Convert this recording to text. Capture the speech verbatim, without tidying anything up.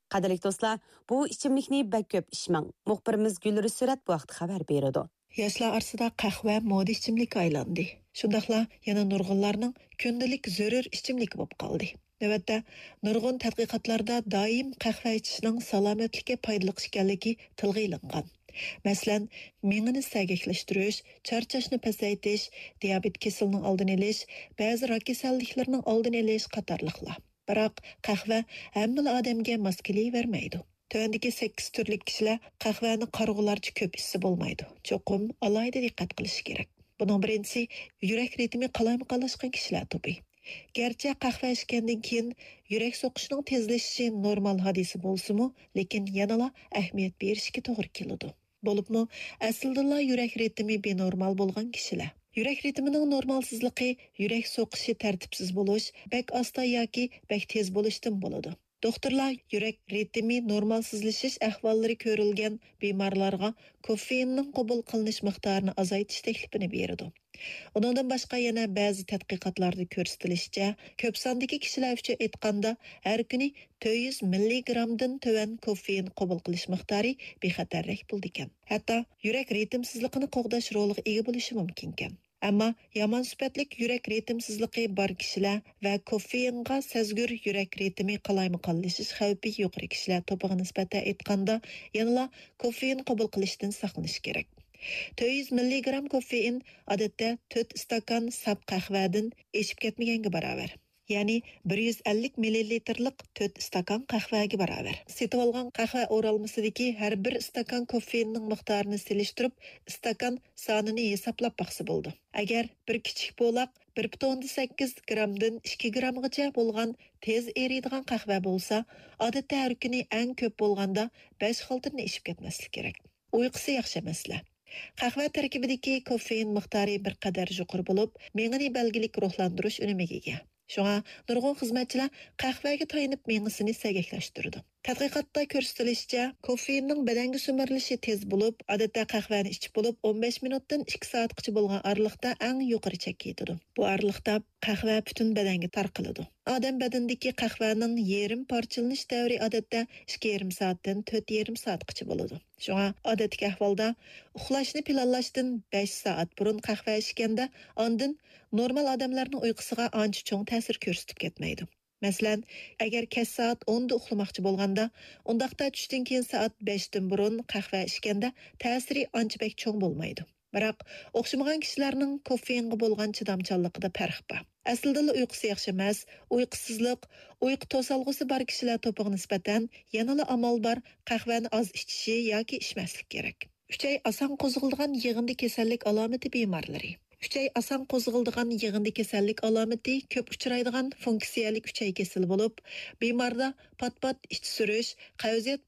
Qadrli do'stlar, bu ichimlikni bak ko'p içmang. Muxbirimiz Gülürü Sürat bu vaqt xabar beradi. Yoshlar orasida qahva moda ichimlikka aylandi. Shundaqla yana nurg'unlarning kundalik zarur ichimligi bo'lib qoldi. Navbatda nurg'un tadqiqotlarda doim qahva ichishning salomatlikka foydali ekanligi tilga ilingan. Masalan, miyani sagaklashtirish, charchashni pasaytish, diabet kasalining oldini olish, ba'zi rak kasalliklarining oldini olish qatorliqlar. Biroq qahva hamma odamga mos kelavermaydi. Tövəndəki sakkiz türlük kişiler qəhvəni qarğularca köp içsə bolmaydı. Çoxum alayda diqqət qilish kerak. Bunun birincisi yürək ritmi qalaymaqqanlaşqan kişiler topi. Gerçi qəhvə içkəndən keyin yürək soquşunun tezləşişi normal hadisi bolsumu, lekin yanala əhmiyyət berishga to'g'ri keladi. Bo'libmi, aslida yürək ritmi benormal bo'lgan kişiler. Yürək ritmining normalsizligi, yürək soqishi tartibsiz bo'lish, bak asta yoki bak tez bo'lishdan bo'ladi. Doktorlar yürek ritmi normalsizlashish ahvollari ko'rilgan bemorlarga koffeinning qabul qilinish miqdorini azaytish taklifini beradi. Undan boshqa yana ba'zi tadqiqotlarda ko'rsatilishicha, ko'p sondagi kishilar uchun aytganda, har kuni to'rt yuz milligrammdan to'van koffein qabul qilish miqdori bexatarlik bo'ldi ekan. Hatto yurak ritmsizligini qo'g'dash roliga ega bo'lishi mumkin ekan. Ammo yomon sifatlik yurak ritmsizligi bor kishilar va koffeinga sezgur yurak ritmi qalaymaqqanlashish xavfi yuqori kishilar to'piga nisbatan aytganda, yanala koffein qabul qilishdan saqlanish kerak. to'rt yuz milligramm koffein odatda to'rt stakan sap qahvadan eshib ketmaganga barobar. Ya'ni bir yuz ellik millilitrlik to'rt stakan qahvaga barobar. Setib olgan qahva o'ralmasidagi har bir stakan koffeinning miqdorini selishtirib, stakan sonini hisoblab baqsa bo'ldi. Agar bir kichik bo'laq bir butun sakkiz grammdan ikki grammgacha bo'lgan tez eriydigan qahva bo'lsa, odatda har kuni eng ko'p bo'lganda besh xiltini ishib ketmaslik kerak. Uyqusi yaxshi masala. Qahva tarkibidagi koffein miqdori bir qadar yuqori bo'lib, miyani belgilik ruhlantirish unimiga ega. Şuna nurg'un xizmatchilar qahvaga tayinib miyasini sagaklashtirdi. Tadqiqotda ko'rsatilishicha, koffeinning badanga so'marilishi tez bo'lib, odatda qahvani ichib bo'lib o'n besh minutdan ikki soatgacha bo'lgan oraliqda eng yuqori chekka yetadi. Bu oraliqda qahva butun badanga tarqaladi. Odam badanidagi qahvaning yarim parchalanish davri odatda ikki yarim soatdan to'rt yarim soatgacha bo'ladi. Shuna odatdagi ahvolda uxlashni planlashdan besh soat burun qahva ichganda, ondan normal odamlarning uyqusiga ancha cho'ng ta'sir ko'rsatib ketmaydi. Masalan, agar kech soat o'nda uxlamoqchi bo'lganda, undaqda tushdan keyin soat beshdan burun qahva ichganda ta'siri ancha bek cho'ng bo'lmaydi. Biroq o'xshamagan kishilarning koffeinga bo'lgan chidamchanligida farq bor. Aslida uyqusi yaxshi emas, uyqusizlik, uyqu to'salg'usi bor kishilar to'piga nisbatan yanada amal bor qahvani oz ichishi yoki ichmaslik kerak. Uchay oson qo'zg'aladigan yig'indi kasallik alomati bemorlari. Uchay oson qo'zg'aladigan yig'indi kasallik alomati ko'p uchraydigan funksiyalik uchay kasali bo'lib, bemorda pat-pat ich surish, qavziyat